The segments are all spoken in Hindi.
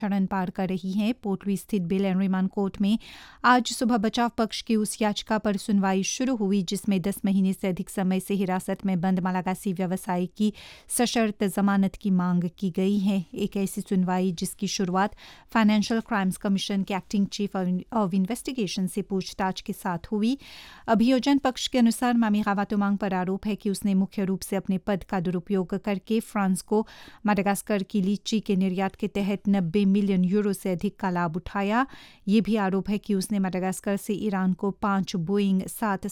चरण पार कर रही है। पोर्टली स्थित बिल एंड रिमांड कोर्ट में आज सुबह बचाव पक्ष की उस याचिका पर सुनवाई शुरू हुई जिसमें 10 महीने से अधिक समय से हिरासत में बंद मलागासी व्यवसायी की सशर्त जमानत की मांग की गई है। एक ऐसी सुनवाई जिसकी शुरुआत फाइनेंशियल क्राइम्स कमीशन के एक्टिंग चीफ ऑफ इन्वेस्टिगेशन से पूछताछ के साथ हुई। अभियोजन पक्ष के अनुसार मामी खावातुमांग पर आरोप है कि उसने मुख्य रूप से अपने पद का दुरुपयोग करके फ्रांस को माडागास्कर की लीची के निर्यात के तहत 90 मिलियन यूरो से अधिक का लाभ उठाया। ये भी आरोप है कि उसने माडागास्कर से ईरान को 5 बोइंग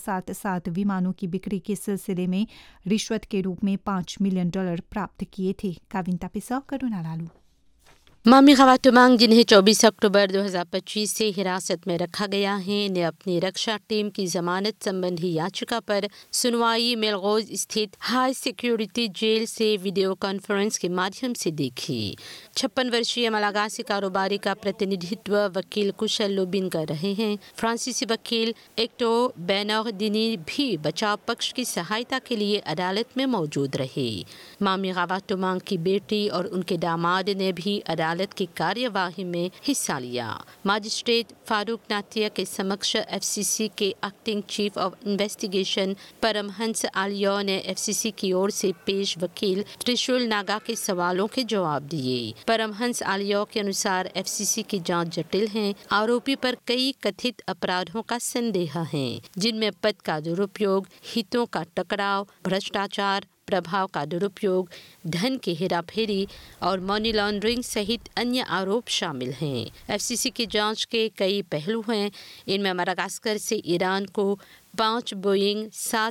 777 विमानों की बिक्री के सिलसिले में रिश्वत के रूप में $5 मिलियन प्राप्त किए थे। काविंता पिसा, करुणा लालू। मामी खावातुमांग, जिन्हें 24 अक्टूबर 2025 से हिरासत में रखा गया है, ने अपनी रक्षा टीम की जमानत संबंधी याचिका पर सुनवाई मेलगोज स्थित हाई सिक्योरिटी जेल से वीडियो कॉन्फ्रेंस के माध्यम से देखी। 56 वर्षीय मलागासी कारोबारी का प्रतिनिधित्व वकील कुशल लोबिन कर रहे हैं। फ्रांसीसी वकील एक्टो बेनोर्डिनी भी बचाव पक्ष की सहायता के लिए अदालत में मौजूद रहे। मामी खावातुमांग की बेटी और उनके दामाद ने भी अदालत की कार्यवाही में हिस्सा लिया। मजिस्ट्रेट फारूक नातिया के समक्ष एफसीसी के acting chief of investigation Paramhans आलियो ने एफसीसी की ओर से पेश वकील त्रिशूल नागा के सवालों के जवाब दिए। परमहंस आलियो के अनुसार एफसीसी की जांच जटिल है। आरोपी पर कई कथित अपराधों का संदेह है, जिनमें पद का दुरुपयोग, हितों का टकराव, भ्रष्टाचार, प्रभाव का दुरुपयोग, धन की हेराफेरी और मनी लॉन्ड्रिंग सहित अन्य आरोप शामिल हैं। एफसीसी की जांच के कई पहलू हैं। इनमें माडागास्कर से ईरान को 5 बोइंग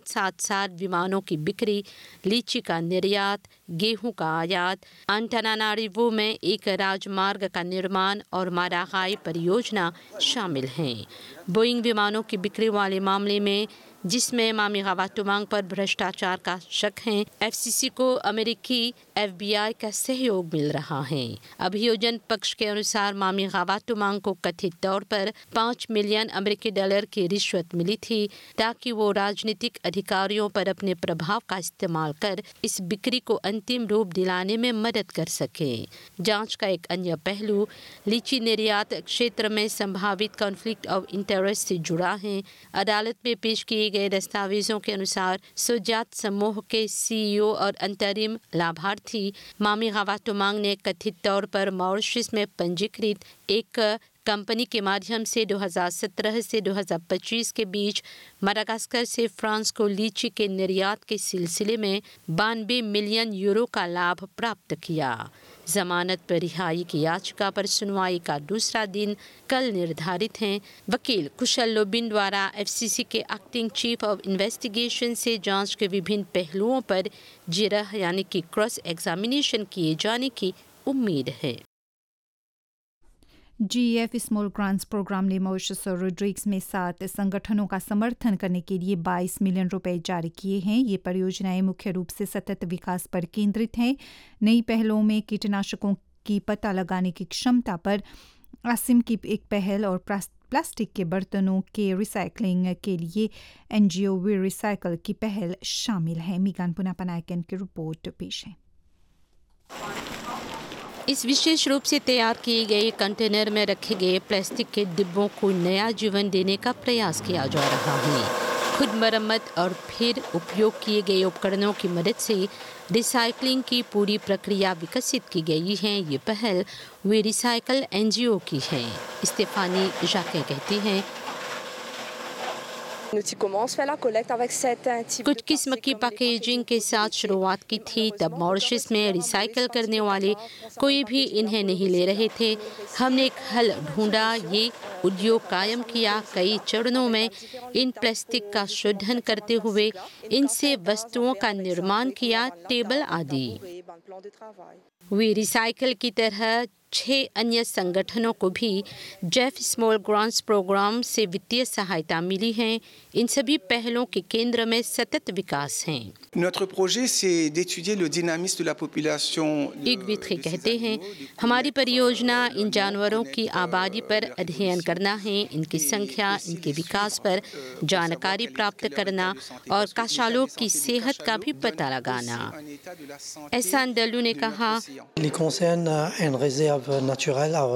777 विमानों की बिक्री, लीची का निर्यात, गेहूं का आयात, अंटानानारिवो में एक राजमार्ग का निर्माण और मारागाई परियोजना शामिल हैं। बोइंग विमानों की बिक्री वाले मामले में, जिसमें मामी खावातुमांग पर भ्रष्टाचार का शक है, एफसीसी को अमेरिकी एफबीआई का सहयोग मिल रहा है। अभियोजन पक्ष के अनुसार मामी खावातुमांग को कथित तौर पर $5 मिलियन की रिश्वत मिली थी ताकि वो राजनीतिक अधिकारियों पर अपने प्रभाव का इस्तेमाल कर इस बिक्री को अंतिम रूप दिलाने में मदद कर सके। जांच का एक अन्य पहलू लीची निर्यात क्षेत्र में संभावित कॉन्फ्लिक्ट ऑफ इंटरेस्ट से जुड़ा है। अदालत में पेश किए गए दस्तावेजों के अनुसार सुजात समूह के सीईओ और अंतरिम लाभार्थी मामी खावातुमांग ने कथित तौर पर मॉरिशस में पंजीकृत एक कंपनी के माध्यम से 2017 से 2025 के बीच माडागास्कर से फ्रांस को लीची के निर्यात के सिलसिले में 92 मिलियन यूरो का लाभ प्राप्त किया। जमानत पर रिहाई की याचिका पर सुनवाई का दूसरा दिन कल निर्धारित है। वकील कुशल लोबिन द्वारा एफसीसी के एक्टिंग चीफ ऑफ इन्वेस्टिगेशन से जांच के विभिन्न पहलुओं पर जिरह यानी कि क्रॉस एग्जामिनेशन किए जाने की उम्मीद है। GEF स्मॉल ग्रांट्स प्रोग्राम ने मॉरिशस और रोड्रिग्स में 7 संगठनों का समर्थन करने के लिए 22 मिलियन रुपए जारी किए हैं। ये परियोजनाएं मुख्य रूप से सतत विकास पर केंद्रित हैं। नई पहलों में कीटनाशकों की पता लगाने की क्षमता पर आसिम की एक पहल और प्लास्टिक के बर्तनों के रिसाइकलिंग के लिए NGO वी रिसाइकल की पहल शामिल है। मीगान पुनापनायकन की रिपोर्ट पेश है। इस विशेष रूप से तैयार किए गए कंटेनर में रखे गए प्लास्टिक के डिब्बों को नया जीवन देने का प्रयास किया जा रहा है। खुद मरम्मत और फिर उपयोग किए गए उपकरणों की मदद से रिसाइकलिंग की पूरी प्रक्रिया विकसित की गई है। ये पहल वे रिसाइकल NGO की है। स्टेफानी जाके कहती हैं, कुछ किस्म की पैकेजिंग के साथ शुरुआत की थी। तब मॉरिशस में रिसाइकल करने वाले कोई भी इन्हें नहीं ले रहे थे। हमने एक हल ढूंढा, ये उद्योग कायम किया। कई चरणों में इन प्लास्टिक का शोधन करते हुए इनसे वस्तुओं का निर्माण किया, टेबल आदि। वे रिसाइकल की तरह 6 अन्य संगठनों को भी जेफ स्मॉल ग्रांट्स प्रोग्राम से वित्तीय सहायता मिली है। इन सभी पहलों के केंद्र में सतत विकास है। इग्विथ्री कहते हैं, हमारी परियोजना इन जानवरों की आबादी पर अध्ययन करना है, इनकी संख्या, इनके विकास पर जानकारी प्राप्त करना और काशालों की सेहत का भी पता लगाना। एहसान दल्लू ने कहा,